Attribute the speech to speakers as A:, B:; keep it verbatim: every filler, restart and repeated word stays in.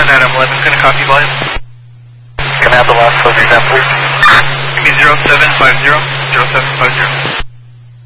A: Adam eleven, can I copy volume?
B: Can I have the last letter again, please?
A: Give me zero seven five zero, zero seven five zero.